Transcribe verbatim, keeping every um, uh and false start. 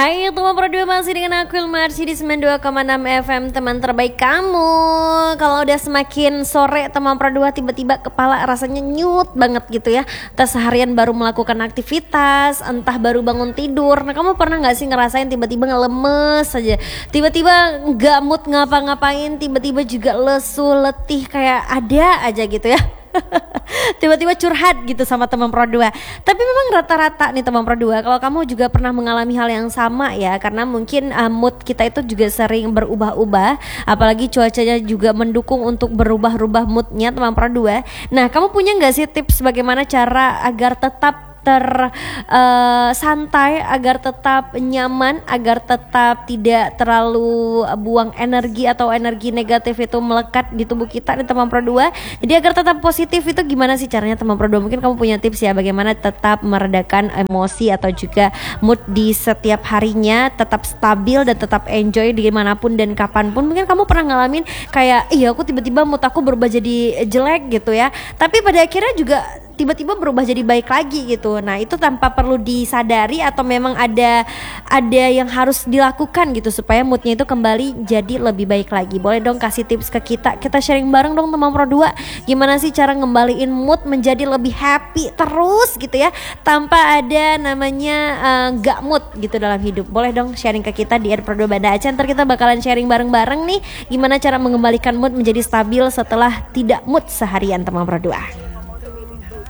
Hai teman Pro dua, masih dengan aku Ilmarsi di sembilan puluh dua koma enam F M, teman terbaik kamu. Kalau udah semakin sore teman Pro dua, tiba-tiba kepala rasanya nyut banget gitu ya. Entah seharian baru melakukan aktivitas, entah baru bangun tidur. Nah kamu pernah gak sih ngerasain tiba-tiba ngelemes aja, tiba-tiba gak mood ngapa-ngapain, tiba-tiba juga lesu, letih, kayak ada aja gitu ya. Tiba-tiba curhat gitu sama teman Pro dua. Tapi memang rata-rata nih teman Pro dua, kalau kamu juga pernah mengalami hal yang sama ya, karena mungkin uh, mood kita itu juga sering berubah-ubah, apalagi cuacanya juga mendukung untuk berubah-ubah moodnya teman Pro dua. Nah kamu punya nggak sih tips bagaimana cara agar tetap ter uh, santai, agar tetap nyaman, agar tetap tidak terlalu buang energi atau energi negatif itu melekat di tubuh kita nih teman Pro dua. Jadi agar tetap positif itu gimana sih caranya teman Pro dua? Mungkin kamu punya tips ya bagaimana tetap meredakan emosi atau juga mood di setiap harinya, tetap stabil dan tetap enjoy dimanapun dan kapanpun. Mungkin kamu pernah ngalamin kayak iya aku tiba-tiba mood aku berubah jadi jelek gitu ya, tapi pada akhirnya juga tiba-tiba berubah jadi baik lagi gitu. Nah itu tanpa perlu disadari atau memang ada ada yang harus dilakukan gitu supaya moodnya itu kembali jadi lebih baik lagi. Boleh dong kasih tips ke kita, kita sharing bareng dong teman Pro dua. Gimana sih cara ngembaliin mood menjadi lebih happy terus gitu ya, tanpa ada namanya uh, gak mood gitu dalam hidup. Boleh dong sharing ke kita di Pro dua Banda Aceh. Ntar kita bakalan sharing bareng-bareng nih gimana cara mengembalikan mood menjadi stabil setelah tidak mood seharian teman Pro dua.